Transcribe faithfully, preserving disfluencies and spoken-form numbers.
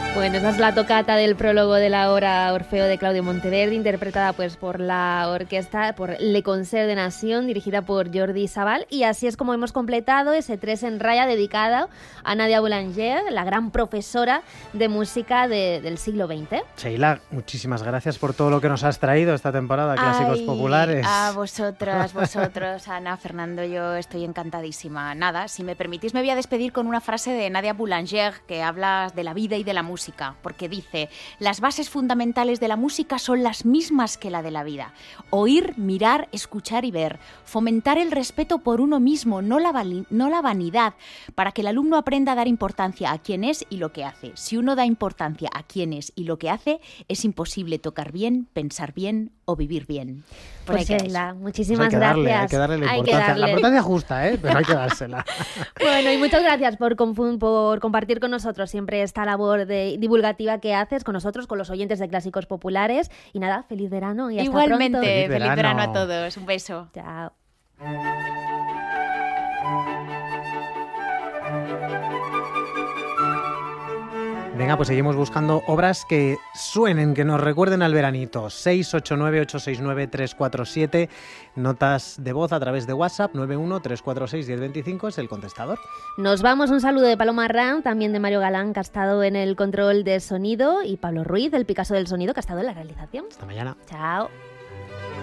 Bueno, esa es la tocata del prólogo de la obra Orfeo de Claudio Monteverdi, interpretada pues por la orquesta, por Le Concert de Nation, dirigida por Jordi Sabal, y así es como hemos completado ese tres en raya dedicado a Nadia Boulanger, la gran profesora de música de, del siglo veinte. Sheila, muchísimas gracias por todo lo que nos has traído esta temporada, Clásicos Ay, Populares. A vosotras, vosotros, Ana, Fernando, yo estoy encantadísima. Nada, si me permitís me voy a despedir con una frase de Nadia Boulanger que habla de la vida y de la música. Porque dice, las bases fundamentales de la música son las mismas que la de la vida. Oír, mirar, escuchar y ver. Fomentar el respeto por uno mismo, no la, no la vanidad, para que el alumno aprenda a dar importancia a quién es y lo que hace. Si uno da importancia a quién es y lo que hace, es imposible tocar bien, pensar bien o vivir bien. Pues Sheila, muchísimas pues hay que darle, gracias. Hay que darle la hay importancia. que darle. La importancia justa, ¿eh? Pero hay que dársela. Bueno, y muchas gracias por, por compartir con nosotros siempre esta labor de, divulgativa que haces con nosotros, con los oyentes de Clásicos Populares. Y nada, feliz verano y hasta Igualmente, pronto. feliz Feliz verano. verano a todos. Un beso. Chao. Venga, pues seguimos buscando obras que suenen, que nos recuerden al veranito. seis ocho nueve, ocho seis nueve, tres cuatro siete. Notas de voz a través de WhatsApp. nueve uno, tres cuatro seis, uno cero dos cinco es el contestador. Nos vamos. Un saludo de Paloma Ram, también de Mario Galán, que ha estado en el control de sonido, y Pablo Ruiz, el Picasso del sonido, que ha estado en la realización. Hasta mañana. Chao.